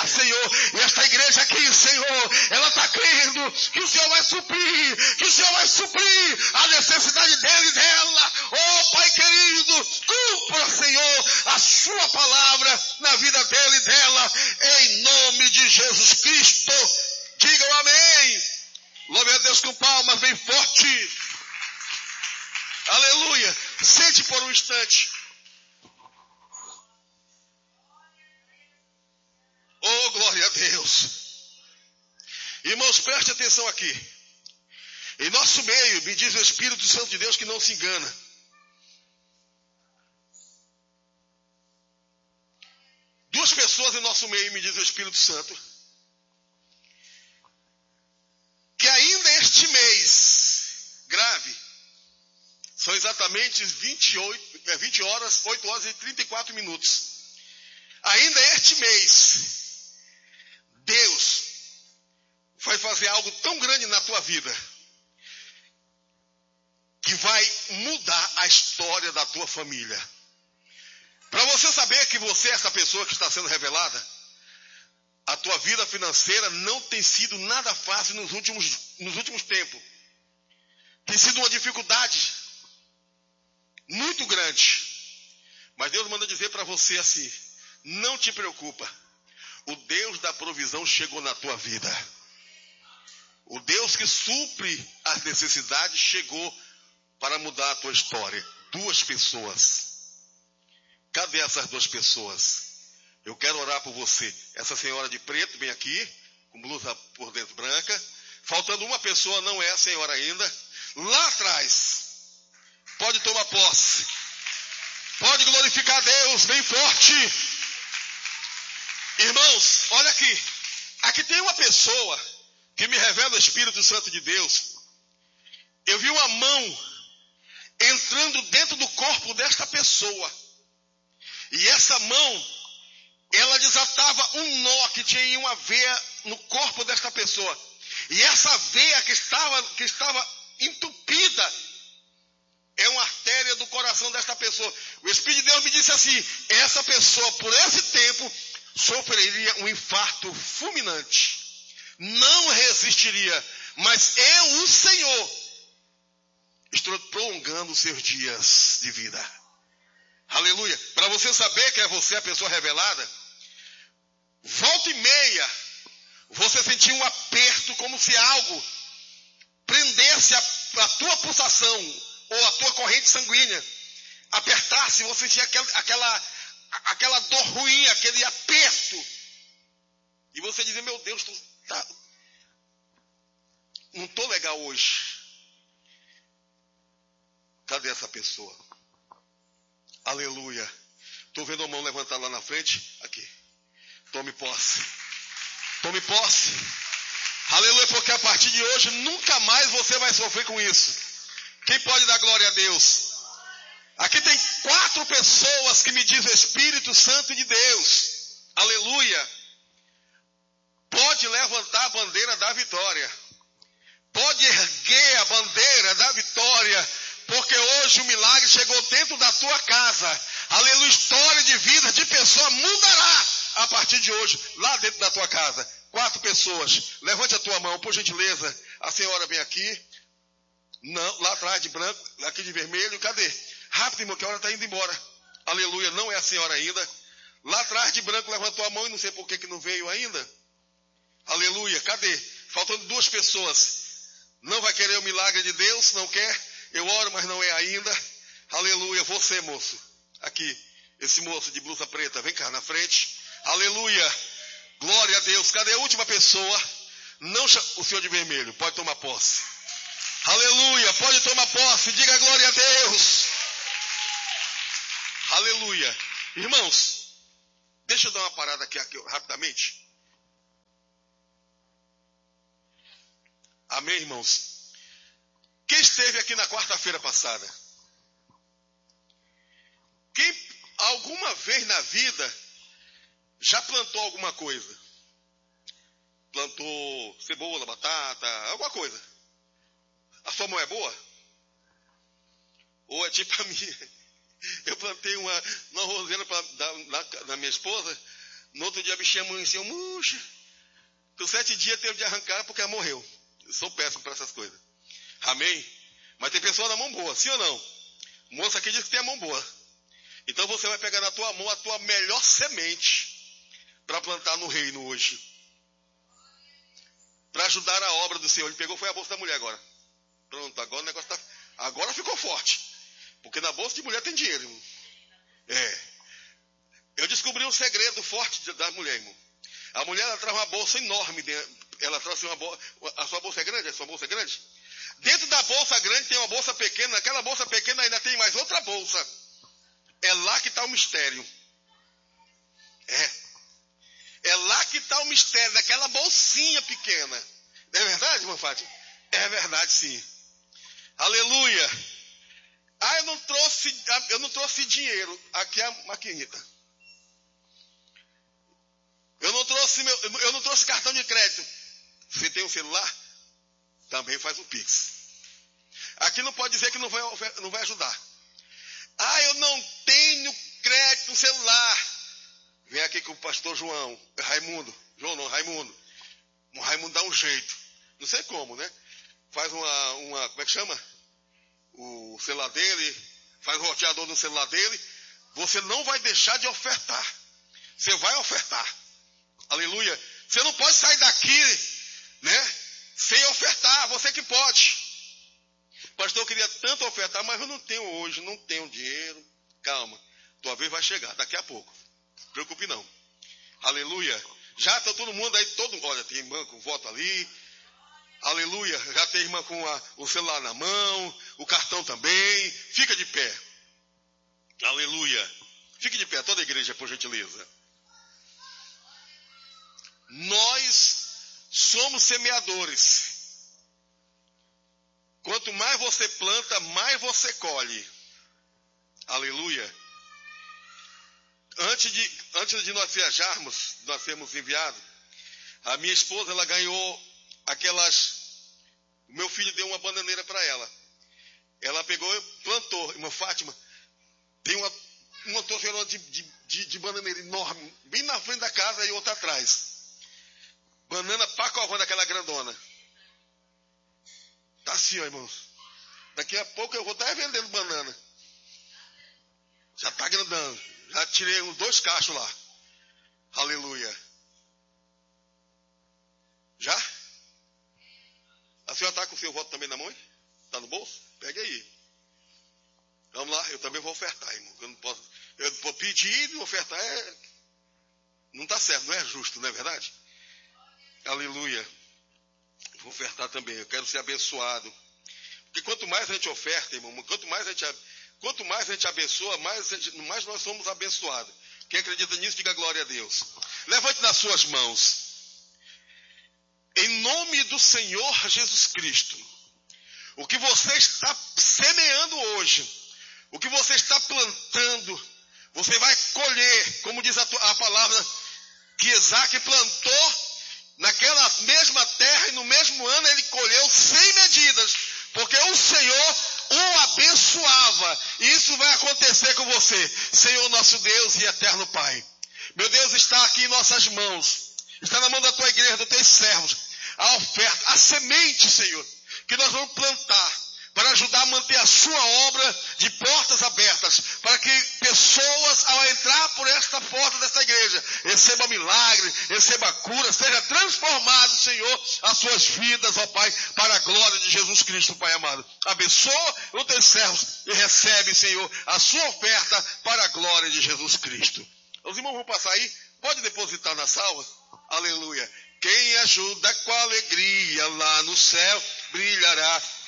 abençoar, Senhor. E esta igreja aqui, Senhor, ela está crendo que o Senhor vai suprir, que o Senhor vai suprir a necessidade dele e dela. Oh, Pai querido, cumpra, Senhor, a sua palavra na vida dele e dela, em nome de Jesus Cristo. Digam amém. Glória a Deus com palmas bem forte. Aleluia. Sente por um instante. Oh, glória a Deus. Irmãos, preste atenção aqui. Em nosso meio, me diz o Espírito Santo de Deus que não se engana. Duas pessoas em nosso meio, me diz o Espírito Santo, que ainda este mês, grave, são exatamente 8 horas e 34 minutos. Ainda este mês, Deus vai fazer algo tão grande na tua vida, que vai mudar a história da tua família. Para você saber que você é essa pessoa que está sendo revelada, a tua vida financeira não tem sido nada fácil nos últimos tempos. Tem sido uma dificuldade muito grande. Mas Deus manda dizer para você assim: não te preocupa. O Deus da provisão chegou na tua vida. O Deus que supre as necessidades chegou para mudar a tua história. Duas pessoas. Cadê essas duas pessoas? Eu quero orar por você. Essa senhora de preto, vem aqui, com blusa por dentro branca. Faltando uma pessoa, não é a senhora ainda. Lá atrás. Pode tomar posse. Pode glorificar a Deus, bem forte. Irmãos, olha aqui. Aqui tem uma pessoa que me revela o Espírito Santo de Deus. Eu vi uma mão entrando dentro do corpo desta pessoa. E essa mão, ela desatava um nó que tinha em uma veia no corpo desta pessoa. E essa veia que estava entupida é uma artéria do coração desta pessoa. O Espírito de Deus me disse assim: essa pessoa, por esse tempo, sofreria um infarto fulminante. Não resistiria. Mas eu, o Senhor, estou prolongando os seus dias de vida. Aleluia. Para você saber que é você a pessoa revelada, volta e meia, você sentir um aperto como se algo prendesse a tua pulsação ou a tua corrente sanguínea. Apertasse, você sentia aquela dor ruim, aquele aperto. E você dizia: meu Deus, não estou legal hoje. Cadê essa pessoa? Aleluia. Estou vendo a mão levantar lá na frente. Aqui. Tome posse. Tome posse. Aleluia, porque a partir de hoje nunca mais você vai sofrer com isso. Quem pode dar glória a Deus? Aqui tem 4 pessoas que me diz o Espírito Santo de Deus. Aleluia. Pode levantar a bandeira da vitória. Pode erguer a bandeira da vitória. Porque hoje o milagre chegou dentro da tua casa. Aleluia, história de vida de pessoa mudará a partir de hoje, lá dentro da tua casa. 4 pessoas. Levante a tua mão, por gentileza. A senhora vem aqui. Não, lá atrás de branco, aqui de vermelho. Cadê? Rápido, irmão, que a hora está indo embora. Aleluia, não é a senhora ainda. Lá atrás de branco levantou a mão e não sei por que não veio ainda. Aleluia, cadê? Faltando 2 pessoas. Não vai querer o milagre de Deus? Não quer? Eu oro, mas não é ainda. Aleluia. Você, moço. Aqui. Esse moço de blusa preta. Vem cá na frente. Aleluia. Glória a Deus. Cadê a última pessoa? Não, o senhor de vermelho. Pode tomar posse. Aleluia. Pode tomar posse. Diga glória a Deus. Aleluia. Irmãos, deixa eu dar uma parada aqui rapidamente. Amém, irmãos? Quem esteve aqui na quarta-feira passada? Quem alguma vez na vida já plantou alguma coisa? Plantou cebola, batata, alguma coisa. A sua mão é boa? Ou é tipo a minha? Eu plantei uma roseira da minha esposa. No outro dia a bichinha amanheceu murcha. Com 7 dias teve de arrancar porque ela morreu. Eu sou péssimo para essas coisas. Amém? Mas tem pessoa na mão boa, sim ou não? Moça aqui diz que tem a mão boa. Então você vai pegar na tua mão a tua melhor semente para plantar no reino hoje. Para ajudar a obra do Senhor. Ele pegou, foi a bolsa da mulher agora. Pronto, agora o negócio tá... Agora ficou forte. Porque na bolsa de mulher tem dinheiro, irmão. Eu descobri um segredo forte da mulher, irmão. A mulher, ela traz uma bolsa enorme dentro. Ela trouxe uma bolsa. A sua bolsa é grande? A sua bolsa é grande? Dentro da bolsa grande tem uma bolsa pequena. Naquela bolsa pequena ainda tem mais outra bolsa. É lá que está o mistério. É lá que está o mistério, naquela bolsinha pequena. É verdade, irmã Fátima? É verdade, sim. Aleluia. Eu não trouxe dinheiro. Aqui é a maquinita. Eu não trouxe cartão de crédito. Você tem um celular? Também faz o Pix. Aqui não pode dizer que não vai ajudar. Eu não tenho crédito no celular. Vem aqui com o pastor Raimundo. Raimundo. O Raimundo dá um jeito. Não sei como, né? Faz uma como é que chama? O celular dele, faz o roteador no celular dele. Você não vai deixar de ofertar. Você vai ofertar. Aleluia. Você não pode sair daqui, né? Sem ofertar. Você que pode. Pastor, eu queria tanto ofertar, mas eu não tenho hoje, não tenho dinheiro. Calma. Tua vez vai chegar daqui a pouco. Não se preocupe não. Aleluia. Já está todo mundo aí, olha, tem irmã com voto ali. Aleluia. Já tem irmã com o celular na mão, o cartão também. Fica de pé. Aleluia. Fique de pé, toda a igreja, por gentileza. Nós somos semeadores. Quanto mais você planta, mais você colhe. Aleluia. Antes de nós viajarmos, nós sermos enviados, a minha esposa, ela ganhou o meu filho deu uma bananeira para ela. Ela pegou e plantou. Irmã Fátima, tem uma torceirona de bananeira enorme, bem na frente da casa e outra atrás. Banana pacovando aquela grandona. Tá assim, ó, irmãos. Daqui a pouco eu vou estar vendendo banana. Já está grandão. Já tirei uns 2 cachos lá. Aleluia. Já? A senhora está com o seu voto também na mão? Está no bolso? Pega aí. Vamos lá, eu também vou ofertar, irmão. Eu não posso. Eu pedir e ofertar não está certo, não é justo, não é verdade? Aleluia. Vou ofertar também. Eu quero ser abençoado. Porque quanto mais a gente oferta, irmão, quanto mais a gente abençoa, mais nós somos abençoados. Quem acredita nisso, diga glória a Deus. Levante nas suas mãos. Em nome do Senhor Jesus Cristo, o que você está semeando hoje, o que você está plantando, você vai colher, como diz a palavra, que Isaac plantou naquela mesma terra e no mesmo ano ele colheu 100 medidas, porque o Senhor o abençoava. E isso vai acontecer com você, Senhor nosso Deus e eterno Pai. Meu Deus, está aqui em nossas mãos, está na mão da tua igreja, dos teus servos, a oferta, a semente, Senhor, que nós vamos plantar para ajudar a manter a sua obra de portas abertas, para que pessoas, ao entrar por esta porta desta igreja, recebam milagre, recebam cura, seja transformado, Senhor, as suas vidas, ó Pai, para a glória de Jesus Cristo, Pai amado. Abençoa os teus servos e recebe, Senhor, a sua oferta para a glória de Jesus Cristo. Os irmãos vão passar aí, pode depositar na salva? Aleluia. Quem ajuda com alegria lá no céu brilhará